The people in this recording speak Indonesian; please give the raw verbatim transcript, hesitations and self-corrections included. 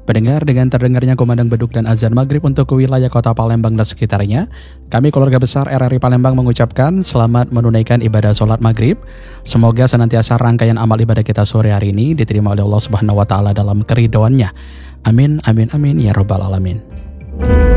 Pendengar, dengan terdengarnya kumandang beduk dan azan maghrib untuk wilayah kota Palembang dan sekitarnya, kami keluarga besar R R I Palembang mengucapkan selamat menunaikan ibadah sholat maghrib. Semoga senantiasa rangkaian amal ibadah kita sore hari ini diterima oleh Allah Subhanahu Wa Taala dalam keridhoannya. Amin, amin, amin ya robbal alamin.